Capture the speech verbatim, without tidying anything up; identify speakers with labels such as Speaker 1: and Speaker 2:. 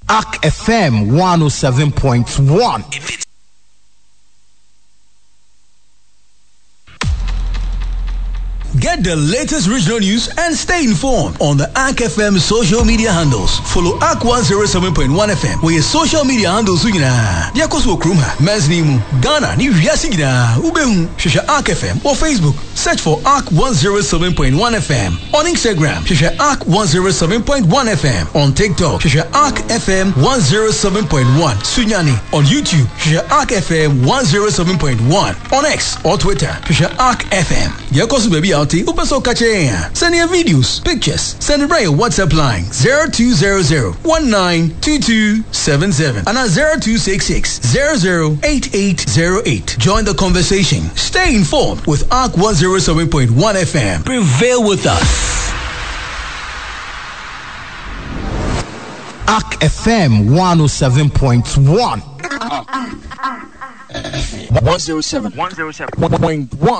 Speaker 1: A C F M one oh seven point one.
Speaker 2: Get the latest regional news and stay informed on the A C F M social media handles. Follow A C one oh seven point one F M where your social media handles are. Diakoso Kruma, Mesnimu, Ghana, New Yasigida, Ubehu, Shisha A C F M or Facebook. Search for A C one oh seven point one F M. On Instagram, Shisha A C one oh seven point one F M. On TikTok, Shisha A C F M one oh seven point one. Sunyani. On YouTube, Shisha A C F M one oh seven point one. On X or Twitter, Shisha A C F M. Diakoso baby out. Upaso Kache. Send your videos, pictures. Send it by your WhatsApp line zero two zero zero one nine two two seven seven and at zero two six six zero zero eight eight zero eight. Join the conversation. Stay informed with A C one oh seven point one F M. Prevail with us.
Speaker 1: A C F M one oh seven point one.
Speaker 3: one oh seven point one.